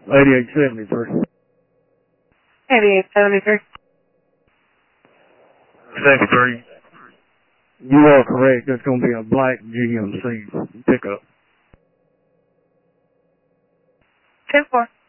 8873. 8873. 73. You are correct. It's going to be a black GMC pickup. 10-4.